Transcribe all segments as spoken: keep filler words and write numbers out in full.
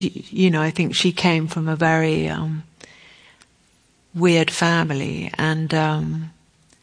you know, I think she came from a very um, weird family, and um,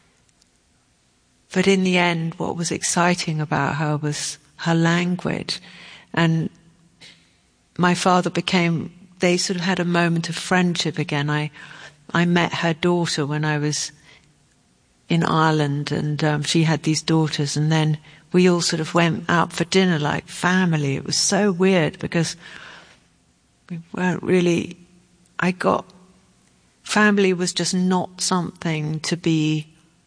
but in the end, what was exciting about her was her language, and my father became. They sort of had a moment of friendship again. I, I met her daughter when I was in Ireland, and um, she had these daughters, and then we all sort of went out for dinner like family. It was so weird because we weren't really, I got, family was just not something to be,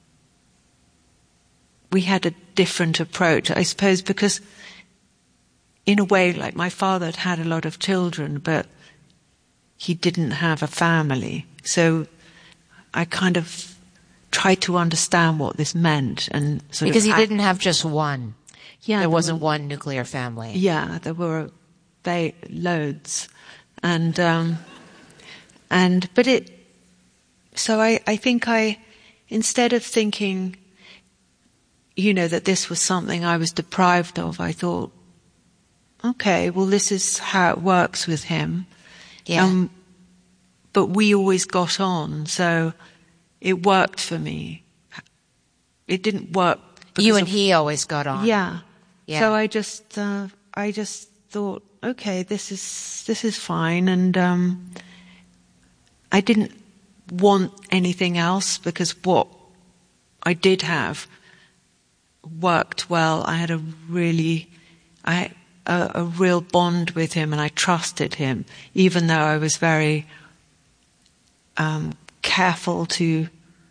we had a different approach, I suppose, because in a way, like my father had had a lot of children, but he didn't have a family. So I kind of tried to understand what this meant, and sort because of he didn't have just one. Yeah, there, there wasn't were, one nuclear family. Yeah, there were they, loads, and um, and but it. So I, I think I, instead of thinking, you know, that this was something I was deprived of, I thought, okay, well, this is how it works with him. Yeah. Um, but we always got on, so it worked for me. It didn't work. You and of, he always got on. Yeah. Yeah. So I just, uh, I just thought, okay, this is this is fine, and um, I didn't want anything else because what I did have worked well. I had a really, I. A, a real bond with him, and I trusted him, even though I was very um, careful to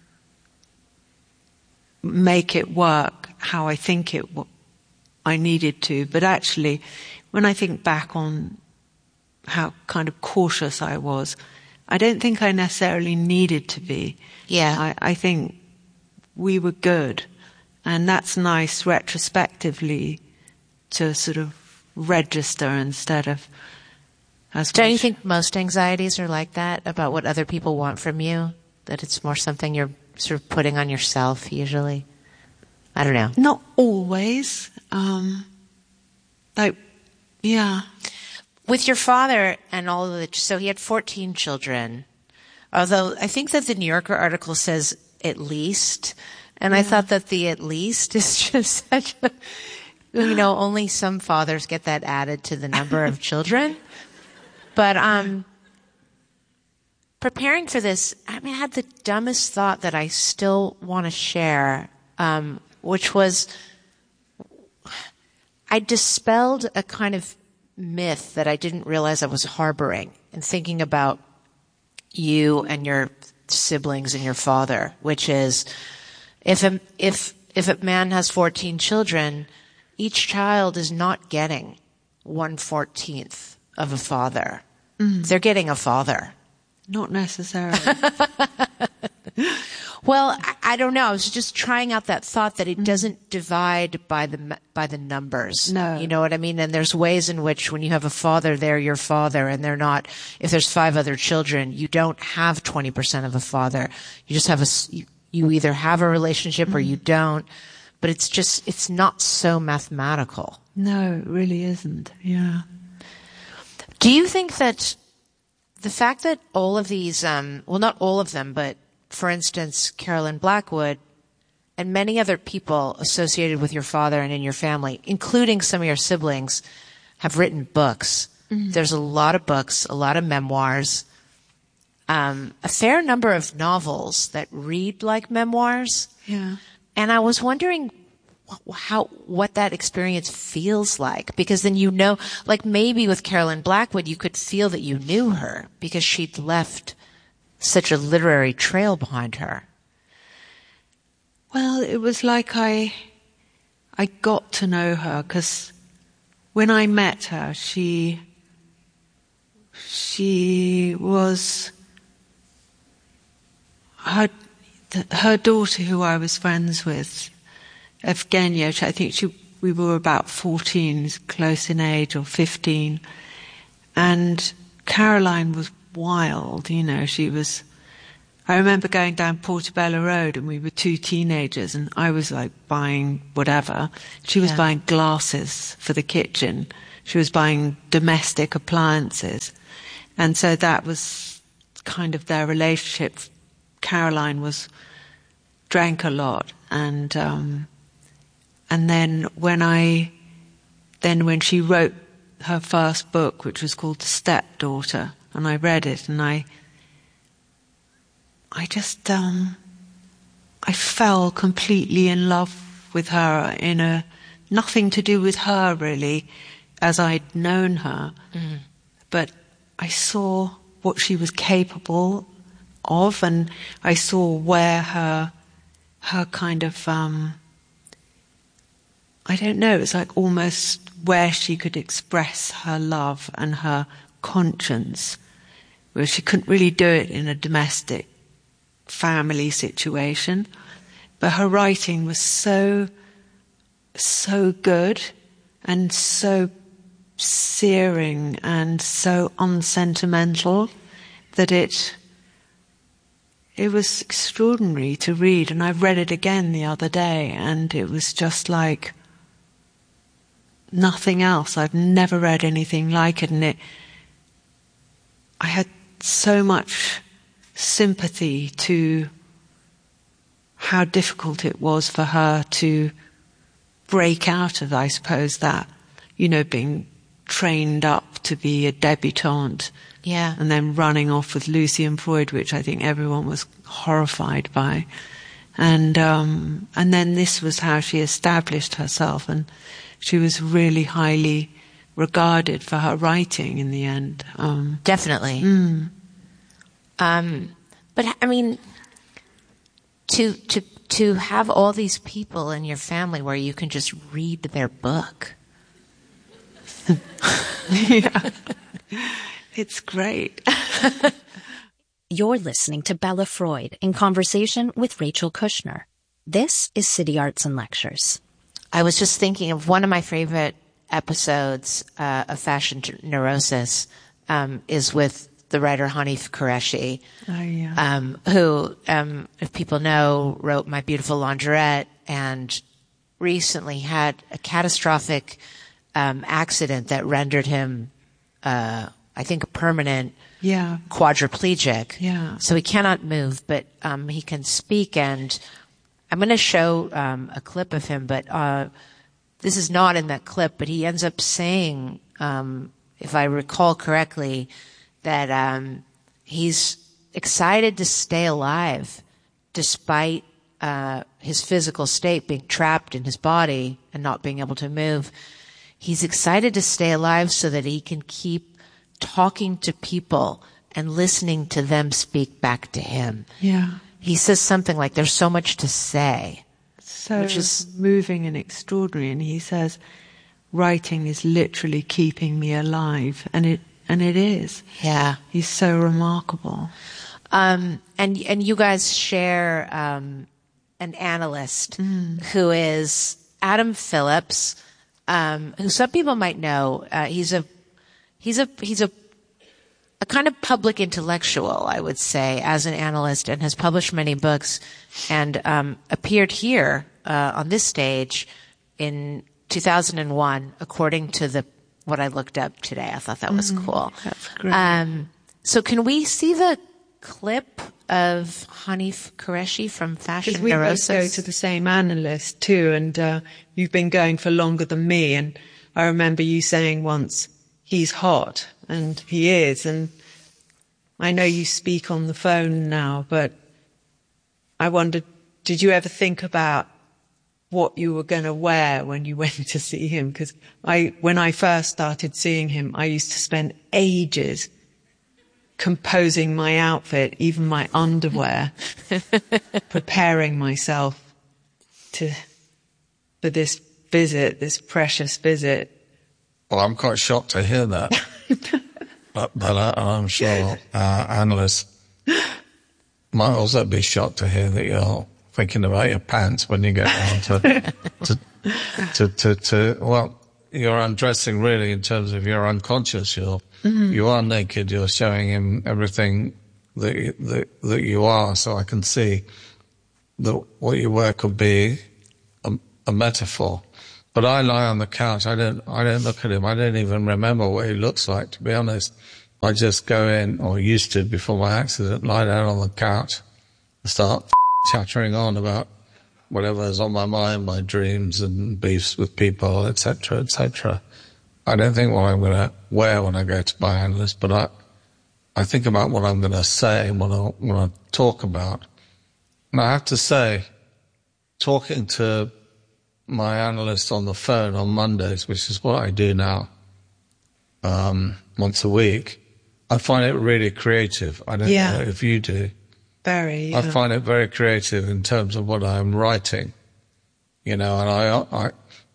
make it work how I think it w- I needed to. But actually, when I think back on how kind of cautious I was, I don't think I necessarily needed to be. Yeah. I, I think we were good, and that's nice retrospectively to sort of register instead of as Don't you think most anxieties are like that, about what other people want from you? That it's more something you're sort of putting on yourself usually? I don't know. Not always. Um, like, yeah. With your father and all of the, so he had fourteen children, although I think that the New Yorker article says at least, and yeah. I thought that the at least is just such a, you know, only some fathers get that added to the number of children. But um, preparing for this, I mean, I had the dumbest thought that I still want to share, um, which was I dispelled a kind of myth that I didn't realize I was harboring in thinking about you and your siblings and your father, which is if a, if if a man has fourteen children, each child is not getting one fourteenth of a father. Mm. They're getting a father. Not necessarily. Well, I, I don't know. I was just trying out that thought that it mm. doesn't divide by the by the numbers. No. You know what I mean? And there's ways in which when you have a father, they're your father, and they're not. If there's five other children, you don't have twenty percent of a father. You just have a. You, you either have a relationship mm. or you don't. But it's just, it's not so mathematical. No, it really isn't. Yeah. Do you think that the fact that all of these, um, well, not all of them, but for instance, Carolyn Blackwood and many other people associated with your father and in your family, including some of your siblings, have written books. Mm-hmm. There's a lot of books, a lot of memoirs, um, a fair number of novels that read like memoirs. Yeah. And I was wondering how, what that experience feels like, because then you know, like maybe with Carolyn Blackwood, you could feel that you knew her because she'd left such a literary trail behind her. Well, it was like I, I got to know her because when I met her, she, she was, her, her daughter who I was friends with, Evgenia, I think she, we were about fourteen, close in age, or fifteen. And Caroline was wild, you know, she was, I remember going down Portobello Road and we were two teenagers and I was like buying whatever. She was yeah. buying glasses for the kitchen. she was buying domestic appliances. And so that was kind of their relationship. Caroline was drank a lot, and um, and then when I then when she wrote her first book, which was called The Stepdaughter, and I read it, and I I just um, I fell completely in love with her in a nothing to do with her really, as I'd known her, mm. but I saw what she was capable of, and I saw where her her kind of um, I don't know, it's like almost where she could express her love and her conscience, where she couldn't really do it in a domestic family situation. But her writing was so, so good and so searing and so unsentimental that it it was extraordinary to read. And I read it again the other day, and it was just like nothing else. I've never read anything like it, and it I had so much sympathy to how difficult it was for her to break out of, I suppose, that, you know, being trained up to be a debutante, yeah, and then running off with Lucian Freud, which I think everyone was horrified by, and um, and then this was how she established herself, and she was really highly regarded for her writing in the end. Um, Definitely. Mm. Um, but I mean, to to to have all these people in your family where you can just read their book. Yeah, it's great. You're listening to Bella Freud in conversation with Rachel Kushner. This is City Arts and Lectures. I was just thinking of one of my favorite episodes uh, of Fashion Neurosis um, is with the writer Hanif Kureishi, oh, yeah. um, who, um, if people know, wrote My Beautiful Laundrette and recently had a catastrophic um, accident that rendered him, uh, I think, a permanent yeah. quadriplegic. Yeah. So he cannot move, but um, he can speak. And I'm going to show um, a clip of him, but uh, this is not in that clip, but he ends up saying, um, if I recall correctly, that um, he's excited to stay alive despite uh, his physical state being trapped in his body and not being able to move. He's excited to stay alive so that he can keep talking to people and listening to them speak back to him. Yeah. He says something like, there's so much to say. So which is moving and extraordinary. And he says, writing is literally keeping me alive. And it and it is. Yeah. He's so remarkable. Um, and and you guys share um, an analyst mm. who is Adam Phillips, um, who some people might know. Uh, he's a he's a he's a a kind of public intellectual, I would say, as an analyst, and has published many books, and um, appeared here uh, on this stage in two thousand one, according to the what I looked up today. I thought that was mm, cool. That's great. Um, so can we see the clip of Hanif Kureishi from Fashion we Neurosis? We both go to the same analyst too, and uh, you've been going for longer than me, and I remember you saying once, he's hot, and he is, and I know you speak on the phone now, but I wondered, did you ever think about what you were going to wear when you went to see him? Because I, when I first started seeing him, I used to spend ages composing my outfit, even my underwear, preparing myself to for this visit, this precious visit. Well, I'm quite shocked to hear that. but, but I, I'm sure our analysts might also be shocked to hear that you're thinking about your pants when you get on to, to, to, to, to, well, you're undressing really in terms of you're unconscious. You're, mm-hmm. you are naked. You're showing him everything that, that, that you are. So I can see that what you wear could be a, a metaphor. But I lie on the couch. I don't, I don't look at him. I don't even remember what he looks like, to be honest. I just go in, or used to before my accident, lie down on the couch and start chattering on about whatever's on my mind, my dreams and beefs with people, et cetera, et cetera. I don't think what I'm going to wear when I go to my analyst, but I, I think about what I'm going to say and what I want to talk about. And I have to say, talking to my analyst on the phone on Mondays, which is what I do now, um, once a week, I find it really creative. I don't yeah. know if you do. Very. Yeah. I find it very creative in terms of what I'm writing, you know, and I, I,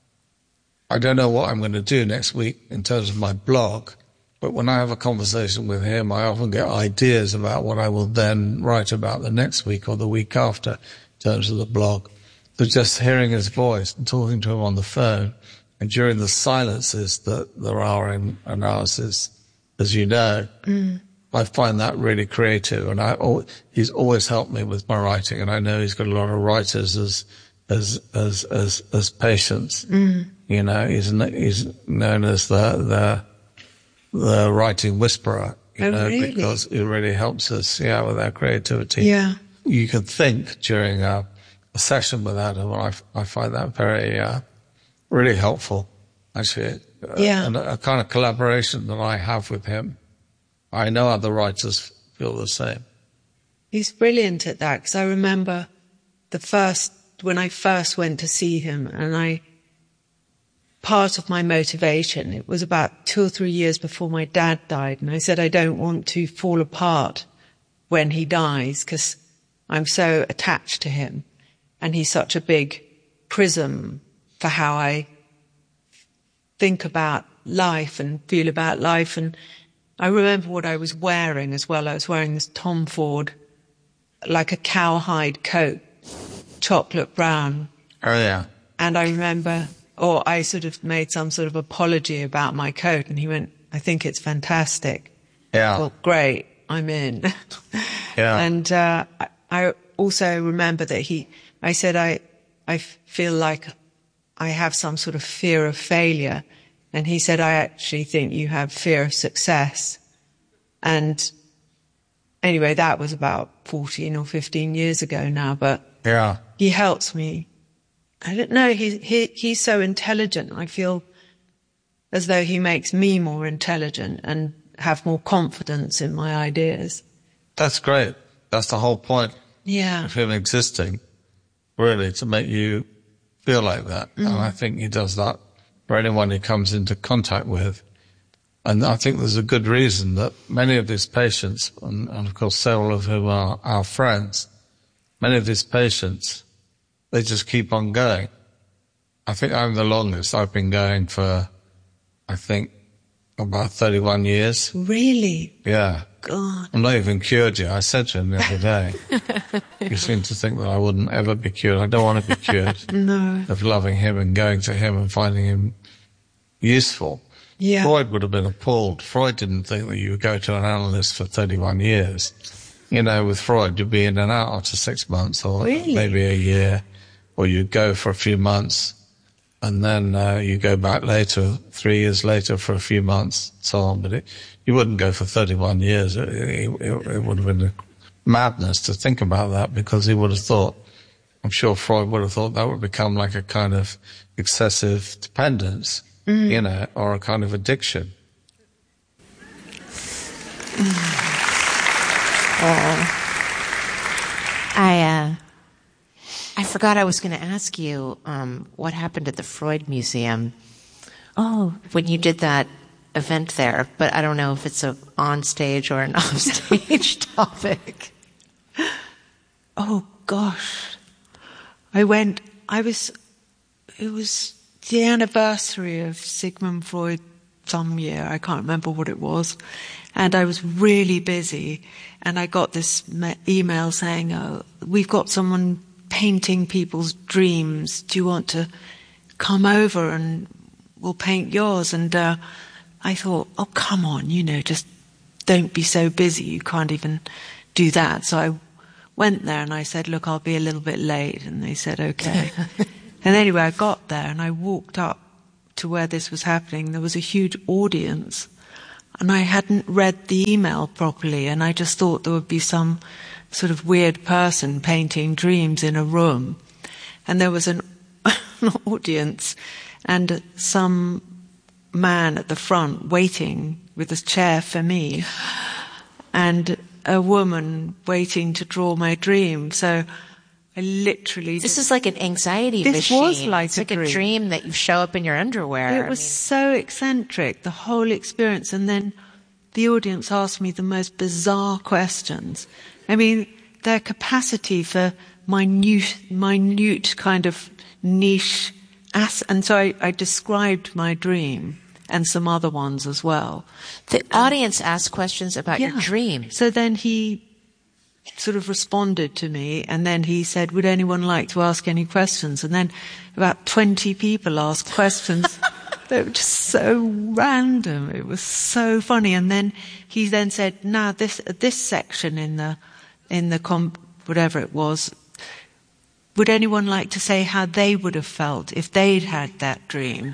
I don't know what I'm going to do next week in terms of my blog, but when I have a conversation with him, I often get ideas about what I will then write about the next week or the week after in terms of the blog. But just hearing his voice and talking to him on the phone, and during the silences that there are in analysis, as you know, mm. I find that really creative, and I, he's always helped me with my writing, and I know he's got a lot of writers as as as as, as patients. Mm. You know, he's he's known as the the the writing whisperer. You oh, know, really? Because it really helps us, yeah, with our creativity. Yeah, you can think during a, a session with Adam, and I I find that very uh, really helpful, actually. Yeah, uh, and a, a kind of collaboration that I have with him. I know other writers feel the same. He's brilliant at that, because I remember the first, when I first went to see him, and I, part of my motivation, it was about two or three years before my dad died, and I said I don't want to fall apart when he dies, because I'm so attached to him, and he's such a big prism for how I think about life and feel about life. And I remember what I was wearing as well. I was wearing this Tom Ford, like a cowhide coat, chocolate brown. Oh, yeah. And I remember, or I sort of made some sort of apology about my coat, and he went, I think it's fantastic. Yeah. Well, great, I'm in. Yeah. And uh, I, I also remember that he, I said, I, I feel like I have some sort of fear of failure. And he said, I actually think you have fear of success. And anyway, that was about fourteen or fifteen years ago now, but yeah, he helps me. I don't know, he, he, he's so intelligent. I feel as though he makes me more intelligent and have more confidence in my ideas. That's great. That's the whole point yeah. of him existing, really, to make you feel like that. Mm. And I think he does that for anyone he comes into contact with. And I think there's a good reason that many of these patients, and, and of course several of whom are our friends, many of these patients, they just keep on going. I think I'm the longest. I've been going for, I think, about thirty-one years. Really? Yeah. God. I'm not even cured yet. I said to him the other day, you seem to think that I wouldn't ever be cured. I don't want to be cured. No. Of loving him and going to him and finding him useful. Yeah. Freud would have been appalled. Freud didn't think that you would go to an analyst for thirty-one years. You know, with Freud, you'd be in and out after six months or really? maybe a year, or you'd go for a few months and then uh, you go back later, three years later for a few months, so on. But it, you wouldn't go for thirty-one years. It, it, it would have been madness to think about that, because he would have thought, I'm sure Freud would have thought that would become like a kind of excessive dependence, mm. you know, or a kind of addiction. Uh, I, uh, I forgot I was going to ask you um, what happened at the Freud Museum. Oh, when you did that event there, but I don't know if it's a on stage or an off stage topic. Oh gosh, I went. I was. It was the anniversary of Sigmund Freud some year. I can't remember what it was, and I was really busy. And I got this email saying, "Oh, we've got someone painting people's dreams. Do you want to come over and we'll paint yours?" And uh, I thought, oh, come on, you know, just don't be so busy. You can't even do that. So I went there and I said, look, I'll be a little bit late. And they said, okay. And anyway, I got there and I walked up to where this was happening. There was a huge audience. And I hadn't read the email properly, and I just thought there would be some sort of weird person painting dreams in a room. And there was an, an audience and some man at the front waiting with a chair for me, and a woman waiting to draw my dream. So I literally... This is like an anxiety this machine. This was like it's a like dream. a dream that you show up in your underwear. It was I mean. so eccentric, the whole experience. And then the audience asked me the most bizarre questions. I mean, their capacity for minute, minute kind of niche... As- and so I, I described my dream and some other ones as well. The audience asked questions about yeah. your dream. So then he... sort of responded to me, and then he said, would anyone like to ask any questions? And then about twenty people asked questions. They were just so random. It was so funny. And then he then said, now this this section in the in the comp, whatever it was, would anyone like to say how they would have felt if they'd had that dream?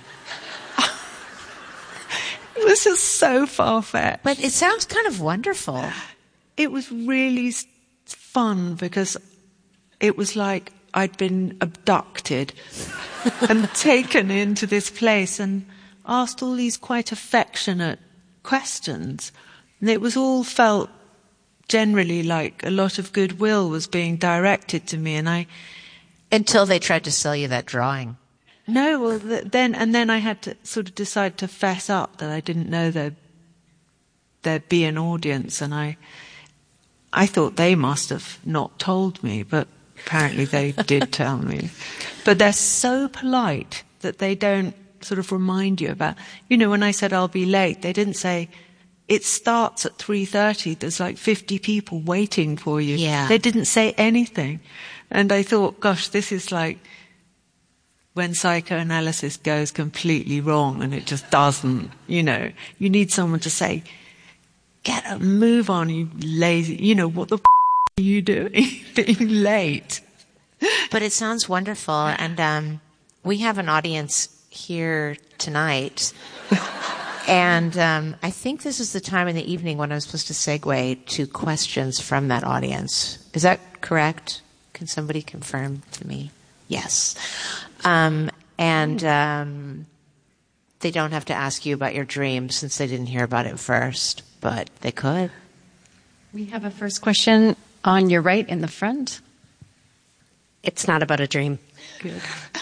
It was just so far-fetched. But it sounds kind of wonderful. It was really fun because it was like I'd been abducted and taken into this place and asked all these quite affectionate questions. And it was all felt generally like a lot of goodwill was being directed to me. And I... Until they tried to sell you that drawing. No, well, th- then, and then I had to sort of decide to fess up that I didn't know there'd, there'd be an audience, and I... I thought they must have not told me, but apparently they did tell me. But they're so polite that they don't sort of remind you about... You know, when I said I'll be late, they didn't say, it starts at three thirty, there's like fifty people waiting for you. Yeah. They didn't say anything. And I thought, gosh, this is like when psychoanalysis goes completely wrong, and it just doesn't, you know. You need someone to say... Get a move on, you lazy... You know, what the f*** are you doing being late? But it sounds wonderful, and um, we have an audience here tonight. And um, I think this is the time in the evening when I'm supposed to segue to questions from that audience. Is that correct? Can somebody confirm to me? Yes. Um, and um, they don't have to ask you about your dream since they didn't hear about it first. But they could. We have a first question on your right in the front. It's not about a dream. Good.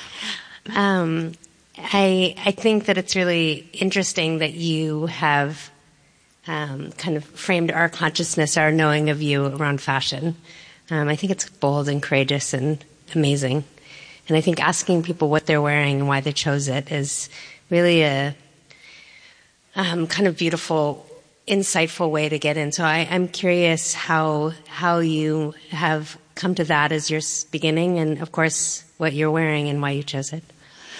Um, I I think that it's really interesting that you have um, kind of framed our consciousness, our knowing of you around fashion. Um, I think it's bold and courageous and amazing. And I think asking people what they're wearing and why they chose it is really a um, kind of beautiful, insightful way to get in. So I, I'm curious how how you have come to that as your beginning, and of course what you're wearing and why you chose it.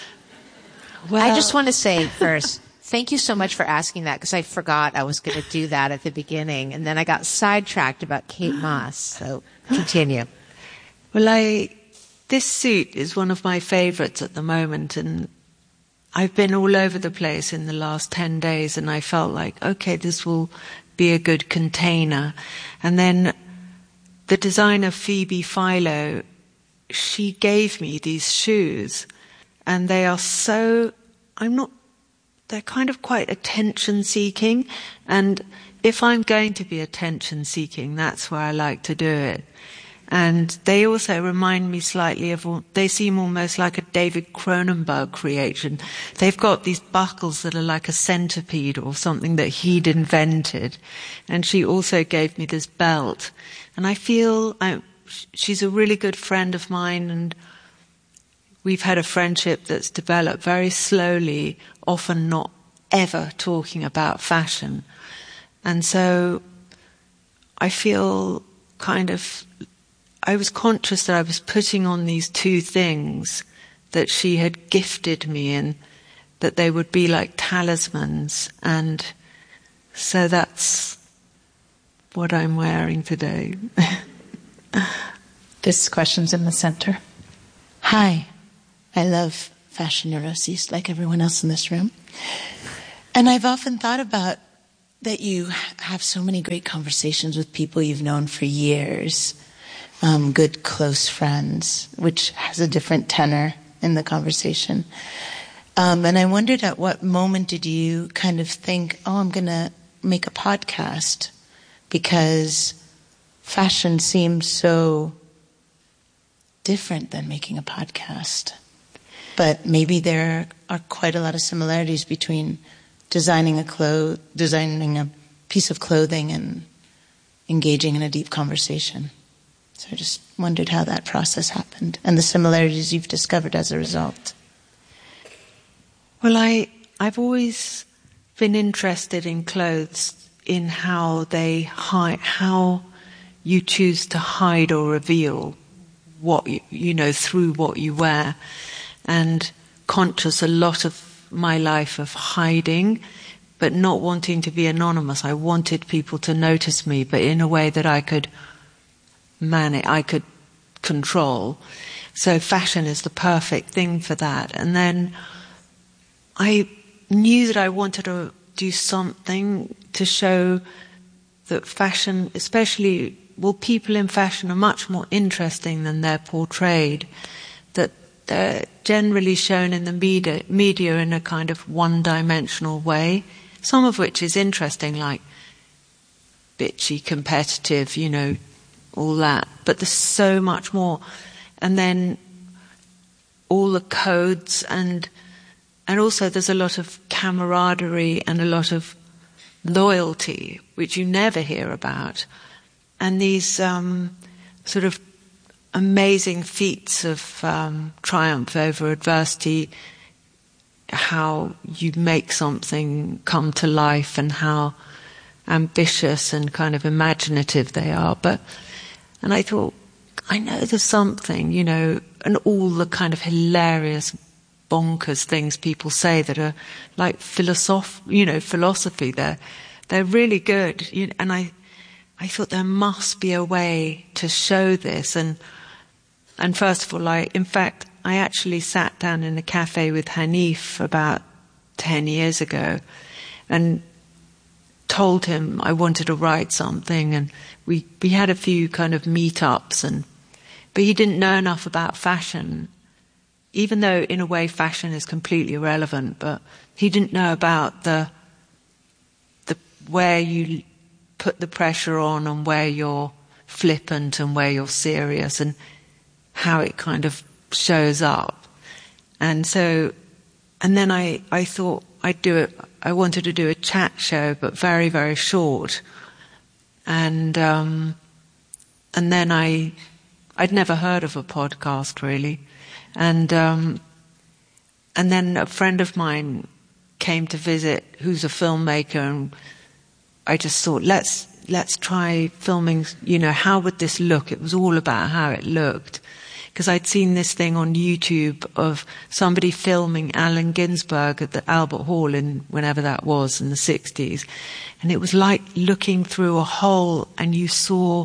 Well, I just want to say first, thank you so much for asking that, because I forgot I was going to do that at the beginning, and then I got sidetracked about Kate Moss. So continue. Well, I this suit is one of my favorites at the moment, and I've been all over the place in the last ten days, and I felt like, okay, this will be a good container. And then the designer Phoebe Philo, she gave me these shoes, and they are so, I'm not, they're kind of quite attention-seeking, and if I'm going to be attention-seeking, that's where I like to do it. And they also remind me slightly of, they seem almost like a David Cronenberg creation. They've got these buckles that are like a centipede or something that he'd invented. And she also gave me this belt. And I feel I, she's a really good friend of mine, and we've had a friendship that's developed very slowly, often not ever talking about fashion. And so I feel kind of... I was conscious that I was putting on these two things that she had gifted me, and that they would be like talismans. And so that's what I'm wearing today. This question's in the center. Hi. I love fashion neuroses like everyone else in this room. And I've often thought about that you have so many great conversations with people you've known for years, um, good close friends, which has a different tenor in the conversation. Um, and I wondered at what moment did you kind of think, oh, I'm going to make a podcast because fashion seems so different than making a podcast. But maybe there are quite a lot of similarities between designing a clo- designing a piece of clothing and engaging in a deep conversation. So I just wondered how that process happened and the similarities you've discovered as a result. Well, I, I've always been interested in clothes, in how they hide, how you choose to hide or reveal what you, you know, through what you wear. And conscious a lot of my life of hiding, but not wanting to be anonymous. I wanted people to notice me, but in a way that I could manage, I could control. So fashion is the perfect thing for that. And then I knew that I wanted to do something to show that fashion, especially, well, people in fashion are much more interesting than they're portrayed, that they're generally shown in the media, media in a kind of one-dimensional way, some of which is interesting, like bitchy, competitive, you know, all that. But there's so much more. And then all the codes, and and also there's a lot of camaraderie and a lot of loyalty, which you never hear about. And these um, sort of amazing feats of um, triumph over adversity, how you make something come to life and how ambitious and kind of imaginative they are. But, and I thought, I know there's something, you know, and all the kind of hilarious, bonkers things people say that are like philosoph, you know, philosophy. They're, they're really good. You know, and I, I thought there must be a way to show this. And, And first of all, I, in fact, I actually sat down in a cafe with Hanif about ten years ago and told him I wanted to write something, and we, we had a few kind of meet-ups, and, but he didn't know enough about fashion, even though in a way fashion is completely irrelevant, but he didn't know about the, the where you put the pressure on and where you're flippant and where you're serious, and how it kind of shows up. And so, and then I, I thought I'd do it, I wanted to do a chat show, but very, very short. And, um, and then I, I'd never heard of a podcast really. And, um, and then a friend of mine came to visit who's a filmmaker, and I just thought, let's, let's try filming, you know, how would this look? It was all about how it looked. Because I'd seen this thing on YouTube of somebody filming Allen Ginsberg at the Albert Hall in whenever that was, in the sixties. And it was like looking through a hole and you saw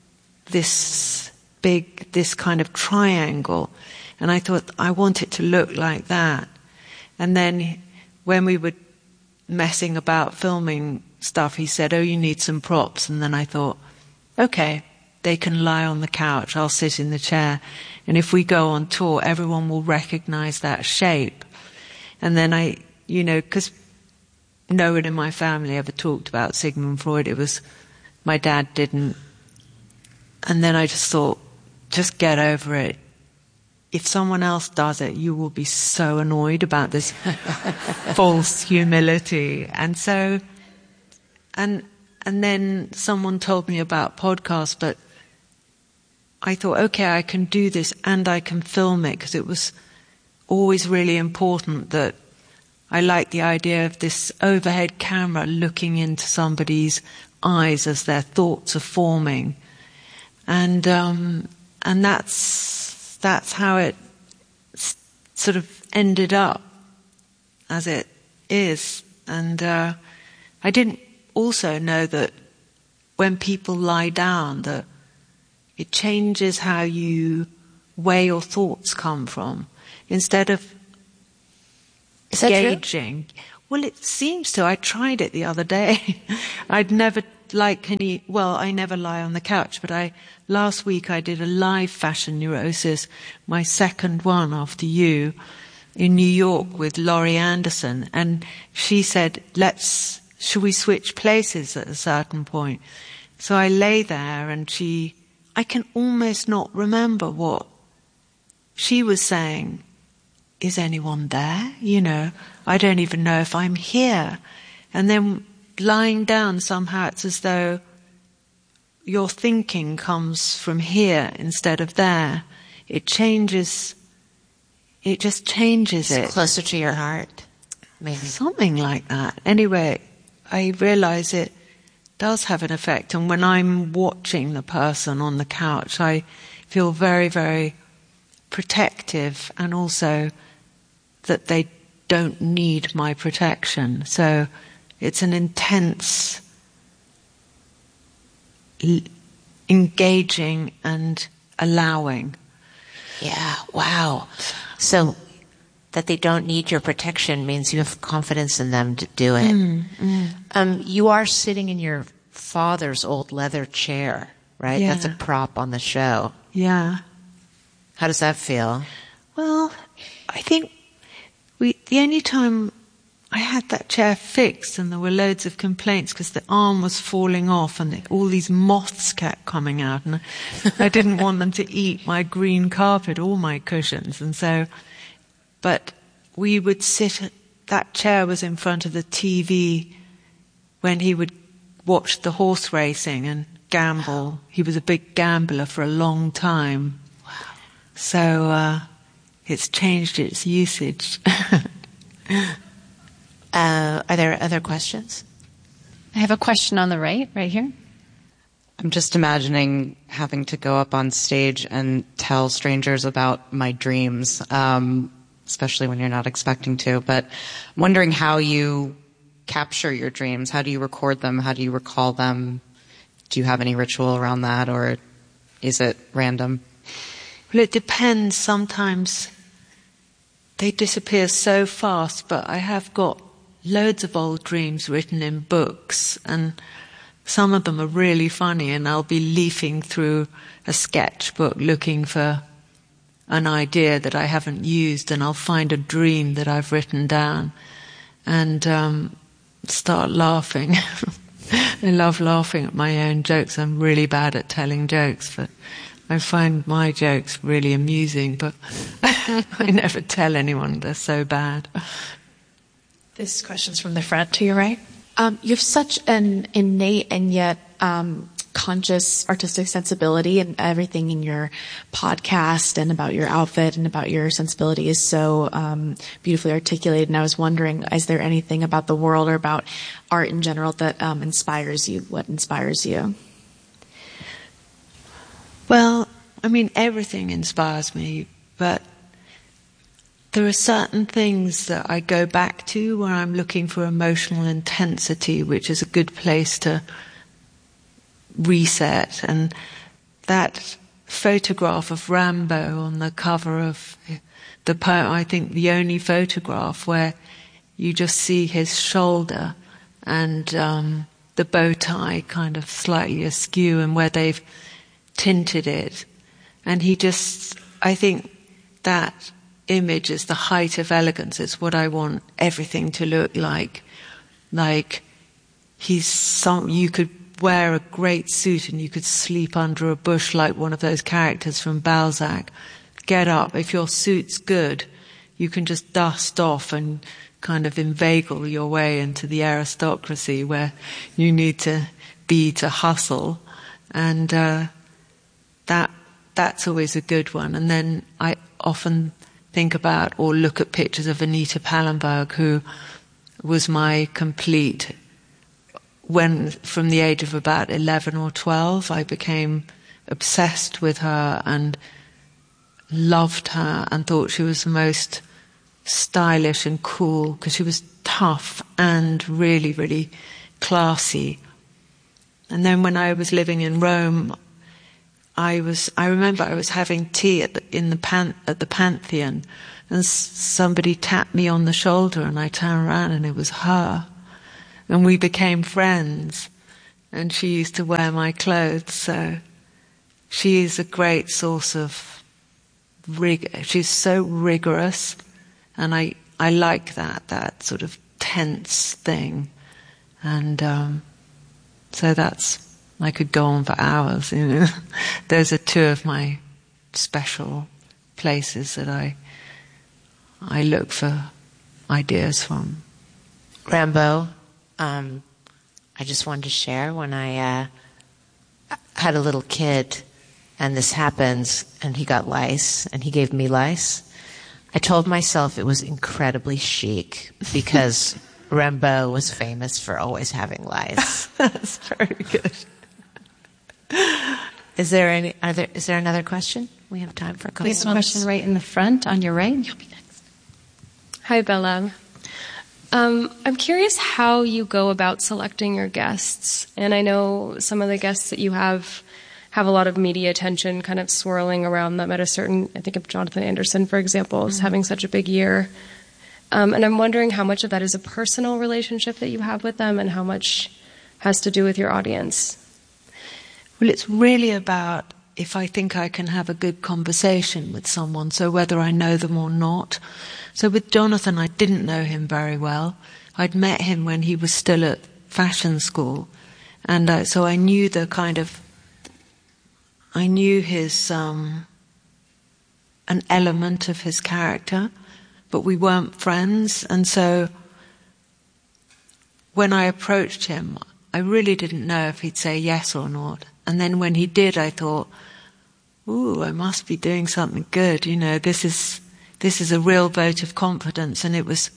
this big, this kind of triangle. And I thought, I want it to look like that. And then when we were messing about filming stuff, he said, oh, you need some props. And then I thought, okay, they can lie on the couch, I'll sit in the chair. And if we go on tour, everyone will recognize that shape. And then I, you know, because no one in my family ever talked about Sigmund Freud. It was, my dad didn't. And then I just thought, just get over it. If someone else does it, you will be so annoyed about this false humility. And so, and, and then someone told me about podcasts, but I thought, okay, I can do this and I can film it, because it was always really important that I liked the idea of this overhead camera looking into somebody's eyes as their thoughts are forming. And, um, and that's, that's how it s- sort of ended up as it is. And, uh, I didn't also know that when people lie down, that it changes how you, where your thoughts come from. instead of Is that true? gauging. Well, it seems to. I tried it the other day. I'd never like any, well, I never lie on the couch, but I, last week I did a live fashion neurosis, my second one after you, in New York with Laurie Anderson. And she said, let's, should we switch places at a certain point? So I lay there and she, I can almost not remember what she was saying. Is anyone there? You know, I don't even know if I'm here. And then lying down, somehow it's as though your thinking comes from here instead of there. It changes, it just changes It's it. closer to your heart, maybe. Something like that. Anyway, I realize it does have an effect. And when I'm watching the person on the couch, I feel very, very protective, and also that they don't need my protection. So it's an intense, l- engaging and allowing. Yeah, wow. So that they don't need your protection means you have confidence in them to do it. Mm, mm. Um, you are sitting in your father's old leather chair, right? Yeah. That's a prop on the show. Yeah. How does that feel? Well, I think we the only time I had that chair fixed and there were loads of complaints because the arm was falling off and all these moths kept coming out, and I didn't want them to eat my green carpet or my cushions. And so, but we would sit, at, that chair was in front of the T V when he would watch the horse racing and gamble. He was a big gambler for a long time. Wow. So uh, it's changed its usage. Uh, are there other questions? I have a question on the right, right here. I'm just imagining having to go up on stage and tell strangers about my dreams, um, especially when you're not expecting to. But I'm wondering how you capture your dreams. How do you record them? How do you recall them? Do you have any ritual around that, or is it random? Well, it depends. Sometimes they disappear so fast, but I have got loads of old dreams written in books, and some of them are really funny, and I'll be leafing through a sketchbook looking for an idea that I haven't used, and I'll find a dream that I've written down and um, start laughing. I love laughing at my own jokes. I'm really bad at telling jokes, but I find my jokes really amusing, but I never tell anyone they're so bad. This question's from the front to your right. Um, you have such an innate and yet um, conscious artistic sensibility, and everything in your podcast and about your outfit and about your sensibility is so um, beautifully articulated. And I was wondering, is there anything about the world or about art in general that um, inspires you? What inspires you? Well, I mean, everything inspires me, but there are certain things that I go back to where I'm looking for emotional intensity, which is a good place to reset. And that photograph of Rambo on the cover of the poem, I think the only photograph where you just see his shoulder and um, the bow tie kind of slightly askew, and where they've tinted it. And he just, I think that image is the height of elegance. It's what I want everything to look like. Like he's some, you could wear a great suit and you could sleep under a bush like one of those characters from Balzac. Get up. If your suit's good, you can just dust off and kind of inveigle your way into the aristocracy where you need to be to hustle. And uh, that that's always a good one. And then I often think about or look at pictures of Anita Pallenberg, who was my complete, when from the age of about eleven or twelve, I became obsessed with her and loved her and thought she was the most stylish and cool, because she was tough and really, really classy. And then when I was living in Rome, I was, I remember I was having tea at the, in the pan, at the Pantheon, and s- somebody tapped me on the shoulder, and I turned around and it was her. And we became friends, and she used to wear my clothes, so she is a great source of rig. She's so rigorous, and I, I like that, that sort of tense thing. And um, so that's, I could go on for hours, you know. Those are two of my special places that I I look for ideas from. Rambo, um, I just wanted to share when I uh, had a little kid and this happens and he got lice and he gave me lice. I told myself it was incredibly chic because Rambo was famous for always having lice. That's very good. Is there any? Are there? Is there another question? We have time for a couple. Please, one question right in the front on your right. You'll be next. Hi, Bella. Um, I'm curious how you go about selecting your guests, and I know some of the guests that you have have a lot of media attention kind of swirling around them at a certain. I think of Jonathan Anderson, for example, as mm-hmm. having such a big year, um, and I'm wondering how much of that is a personal relationship that you have with them, and how much has to do with your audience. Well, it's really about if I think I can have a good conversation with someone, so whether I know them or not. So with Jonathan, I didn't know him very well. I'd met him when he was still at fashion school. And uh, so I knew the kind of, I knew his, um, an element of his character, but we weren't friends. And so when I approached him, I really didn't know if he'd say yes or not. And then when he did, I thought, ooh, I must be doing something good. You know, this is, this is a real vote of confidence. And it was,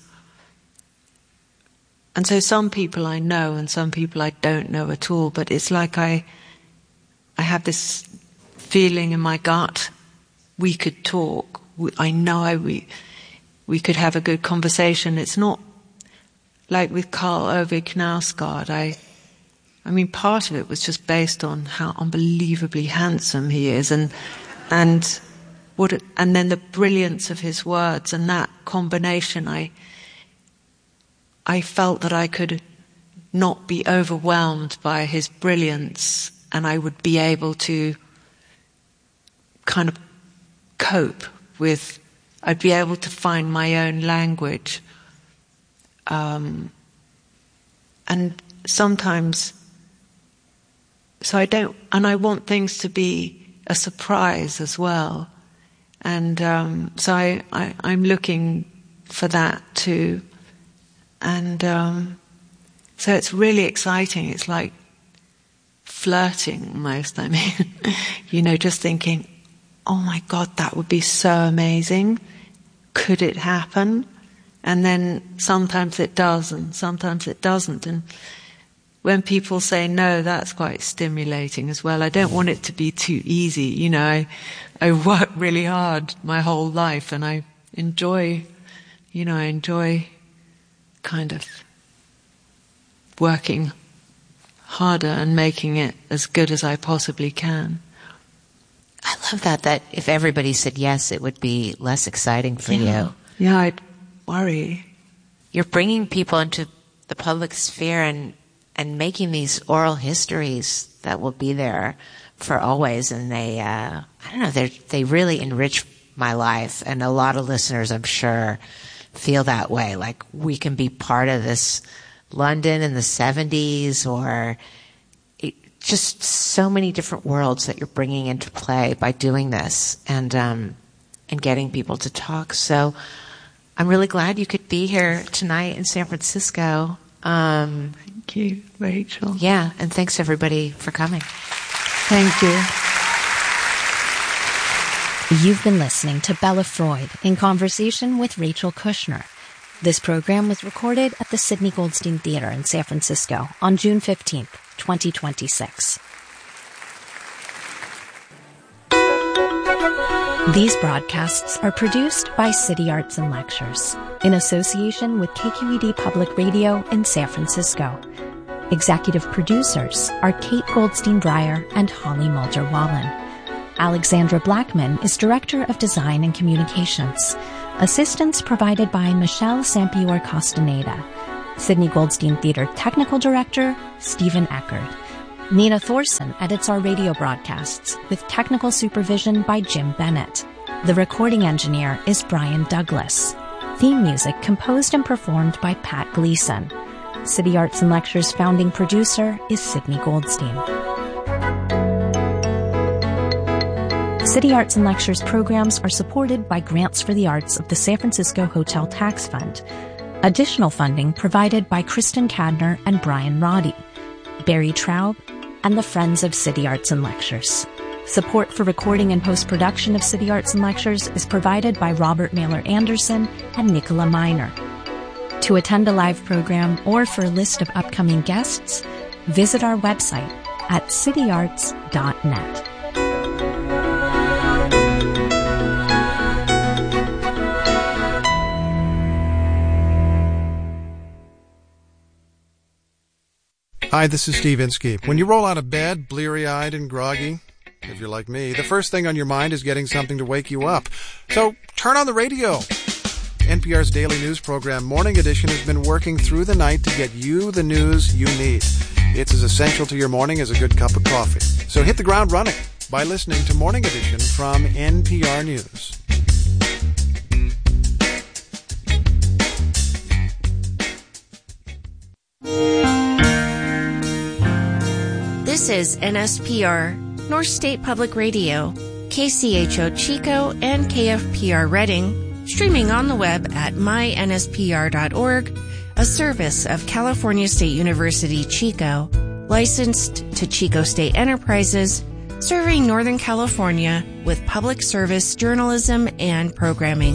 and so some people I know and some people I don't know at all, but it's like I, I have this feeling in my gut, we could talk. We, I know I, we, we could have a good conversation. It's not like with Karl Ove Knausgaard. I, I mean, part of it was just based on how unbelievably handsome he is, and and what, it, and then the brilliance of his words, and that combination. I I felt that I could not be overwhelmed by his brilliance, and I would be able to kind of cope with. I'd be able to find my own language, um, and sometimes. So I don't, and I want things to be a surprise as well. And um, so I, I, I'm looking for that too. And um, so it's really exciting. It's like flirting almost, I mean. You know, just thinking, oh my God, that would be so amazing. Could it happen? And then sometimes it does and sometimes it doesn't. And when people say no, that's quite stimulating as well. I don't want it to be too easy. You know, I, I work really hard my whole life and I enjoy, you know, I enjoy kind of working harder and making it as good as I possibly can. I love that, that if everybody said yes, it would be less exciting for yeah. you. Yeah, I'd worry. You're bringing people into the public sphere and and making these oral histories that will be there for always, and they, uh, I don't know, they they really enrich my life, and a lot of listeners, I'm sure, feel that way, like we can be part of this London in the seventies, or it, just so many different worlds that you're bringing into play by doing this, and um, and getting people to talk. So I'm really glad you could be here tonight in San Francisco. Um, Thank you, Rachel. Yeah, and thanks everybody for coming. Thank you. You've been listening to Bella Freud in conversation with Rachel Kushner. This program was recorded at the Sidney Goldstein Theater in San Francisco on June fifteenth, twenty twenty-six. These broadcasts are produced by City Arts and Lectures in association with K Q E D Public Radio in San Francisco. Executive producers are Kate Goldstein Breyer and Holly Mulder-Wallen. Alexandra Blackman is Director of Design and Communications. Assistance provided by Michelle Sampior Castaneda. Sydney Goldstein Theater Technical Director, Stephen Eckert. Nina Thorson edits our radio broadcasts with technical supervision by Jim Bennett. The recording engineer is Brian Douglas. Theme music composed and performed by Pat Gleason. City Arts and Lectures founding producer is Sydney Goldstein. City Arts and Lectures programs are supported by grants for the arts of the San Francisco Hotel Tax Fund. Additional funding provided by Kristen Cadner and Brian Roddy, Barry Traub, and the Friends of City Arts and Lectures. Support for recording and post-production of City Arts and Lectures is provided by Robert Mailer Anderson and Nicola Miner. To attend a live program or for a list of upcoming guests, visit our website at city arts dot net. Hi, this is Steve Inskeep. When you roll out of bed, bleary-eyed and groggy, if you're like me, the first thing on your mind is getting something to wake you up. So turn on the radio. N P R's daily news program, Morning Edition, has been working through the night to get you the news you need. It's as essential to your morning as a good cup of coffee. So hit the ground running by listening to Morning Edition from N P R News. This is N S P R, North State Public Radio, K C H O Chico, and K F P R Reading, streaming on the web at my N S P R dot org, a service of California State University, Chico, licensed to Chico State Enterprises, serving Northern California with public service journalism and programming.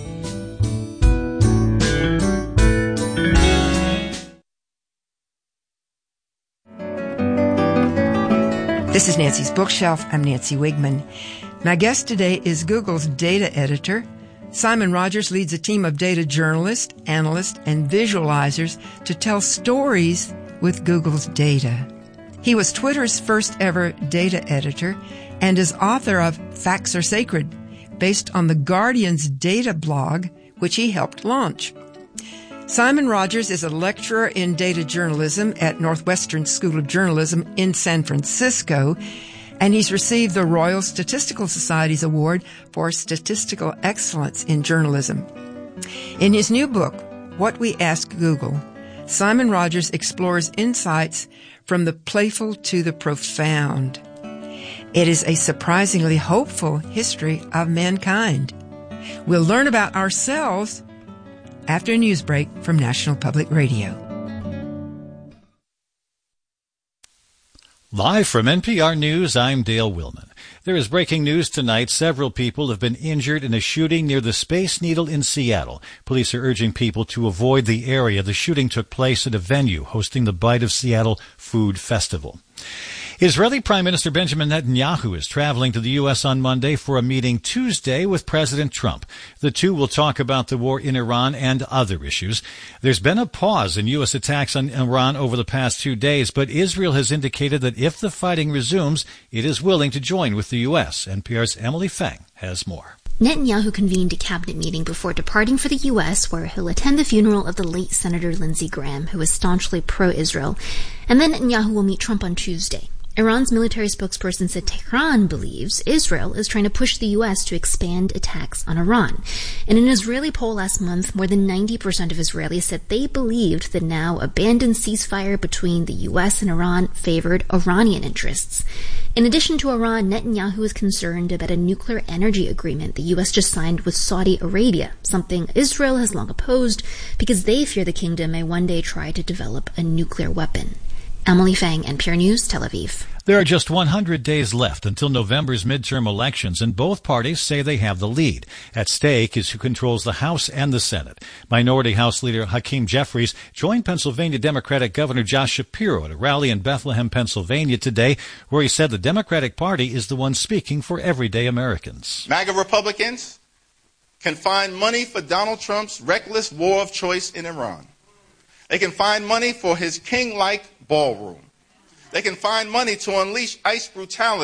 This is Nancy's Bookshelf. I'm Nancy Wigman. My guest today is Google's data editor. Simon Rogers leads a team of data journalists, analysts, and visualizers to tell stories with Google's data. He was Twitter's first ever data editor and is author of Facts Are Sacred, based on the Guardian's data blog, which he helped launch. Simon Rogers is a lecturer in data journalism at Northwestern School of Journalism in San Francisco, and he's received the Royal Statistical Society's Award for Statistical Excellence in Journalism. In his new book, What We Ask Google, Simon Rogers explores insights from the playful to the profound. It is a surprisingly hopeful history of mankind. We'll learn about ourselves after a news break from National Public Radio. Live from N P R News, I'm Dale Willman. There is breaking news tonight. Several people have been injured in a shooting near the Space Needle in Seattle. Police are urging people to avoid the area. The shooting took place at a venue hosting the Bite of Seattle Food Festival. Israeli Prime Minister Benjamin Netanyahu is traveling to the U S on Monday for a meeting Tuesday with President Trump. The two will talk about the war in Iran and other issues. There's been a pause in U S attacks on Iran over the past two days, but Israel has indicated that if the fighting resumes, it is willing to join with the U S. N P R's Emily Fang has more. Netanyahu convened a cabinet meeting before departing for the U S, where he'll attend the funeral of the late Senator Lindsey Graham, who was staunchly pro-Israel. And then Netanyahu will meet Trump on Tuesday. Iran's military spokesperson said Tehran believes Israel is trying to push the U S to expand attacks on Iran. In an Israeli poll last month, more than ninety percent of Israelis said they believed the now abandoned ceasefire between the U S and Iran favored Iranian interests. In addition to Iran, Netanyahu is concerned about a nuclear energy agreement the U S just signed with Saudi Arabia, something Israel has long opposed because they fear the kingdom may one day try to develop a nuclear weapon. Emily Fang, N P R News, Tel Aviv. There are just one hundred days left until November's midterm elections, and both parties say they have the lead. At stake is who controls the House and the Senate. Minority House Leader Hakeem Jeffries joined Pennsylvania Democratic Governor Josh Shapiro at a rally in Bethlehem, Pennsylvania today, where he said the Democratic Party is the one speaking for everyday Americans. MAGA Republicans can find money for Donald Trump's reckless war of choice in Iran. They can find money for his king-like ballroom. They can find money to unleash ICE brutality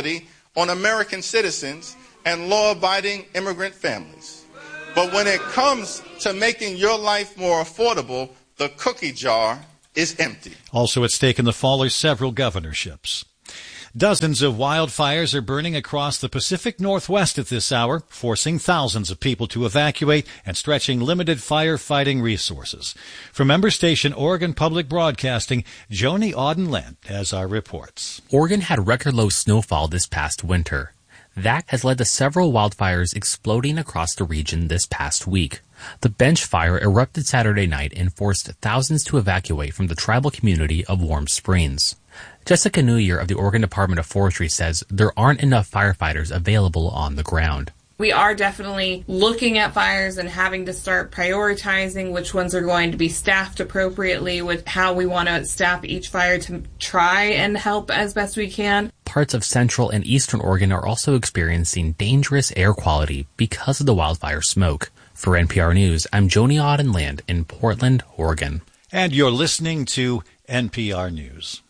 on American citizens and law-abiding immigrant families. But when it comes to making your life more affordable, the cookie jar is empty. Also at stake in the fall are several governorships. Dozens of wildfires are burning across the Pacific Northwest at this hour, forcing thousands of people to evacuate and stretching limited firefighting resources. From member station Oregon Public Broadcasting, Joni Auden-Land has our reports. Oregon had record low snowfall this past winter. That has led to several wildfires exploding across the region this past week. The Bench Fire erupted Saturday night and forced thousands to evacuate from the tribal community of Warm Springs. Jessica Newyear of the Oregon Department of Forestry says there aren't enough firefighters available on the ground. We are definitely looking at fires and having to start prioritizing which ones are going to be staffed appropriately, with how we want to staff each fire to try and help as best we can. Parts of central and eastern Oregon are also experiencing dangerous air quality because of the wildfire smoke. For N P R News, I'm Joni Auden-Land in Portland, Oregon. And you're listening to N P R News.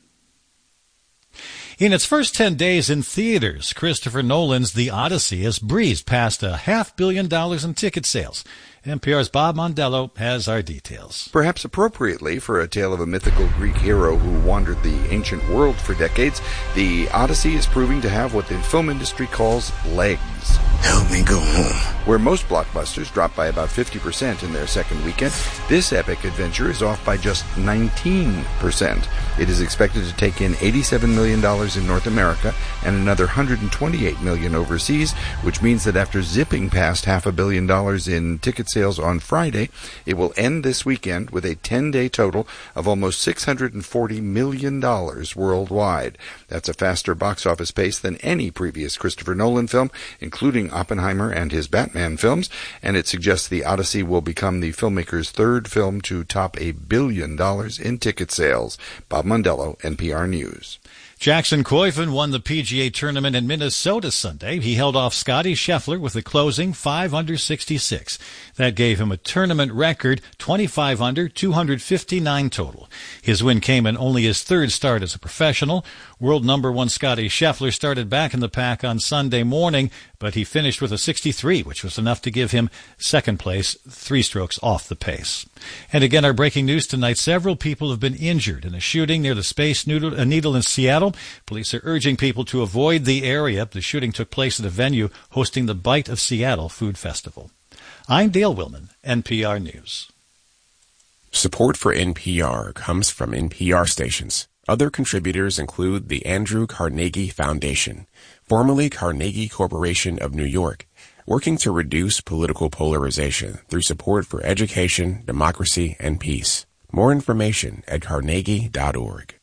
In its first ten days in theaters, Christopher Nolan's The Odyssey has breezed past a half billion dollars in ticket sales. N P R's Bob Mondello has our details. Perhaps appropriately for a tale of a mythical Greek hero who wandered the ancient world for decades, The Odyssey is proving to have what the film industry calls legs. Help me go home. Where most blockbusters drop by about fifty percent in their second weekend, this epic adventure is off by just nineteen percent. It is expected to take in eighty-seven million dollars in North America and another one hundred twenty-eight million dollars overseas, which means that after zipping past half a billion dollars in ticket sales on Friday, it will end this weekend with a ten-day total of almost six hundred forty million dollars worldwide. That's a faster box office pace than any previous Christopher Nolan film, including Oppenheimer and his Batman films, and it suggests The Odyssey will become the filmmaker's third film to top a billion dollars in ticket sales. Bob Mondello, N P R News. Jackson Coyfin won the P G A tournament in Minnesota Sunday. He held off Scotty Scheffler with a closing five under sixty-six. That gave him a tournament record twenty-five under, two hundred fifty-nine total. His win came in only his third start as a professional. World number one Scotty Scheffler started back in the pack on Sunday morning, but he finished with a sixty-three, which was enough to give him second place, three strokes off the pace. And again, our breaking news tonight, several people have been injured in a shooting near the Space Needle in Seattle. Police are urging people to avoid the area. The shooting took place at a venue hosting the Bite of Seattle Food Festival. I'm Dale Willman, N P R News. Support for N P R comes from N P R stations. Other contributors include the Andrew Carnegie Foundation, formerly Carnegie Corporation of New York, working to reduce political polarization through support for education, democracy, and peace. More information at carnegie dot org.